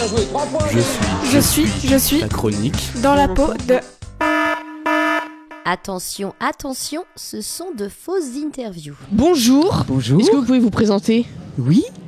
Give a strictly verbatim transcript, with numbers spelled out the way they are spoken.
Je suis, Je suis, je suis la chronique. dans la peau de... Attention, attention, ce sont de fausses interviews. Bonjour. Bonjour. Est-ce que vous pouvez vous présenter ? Oui,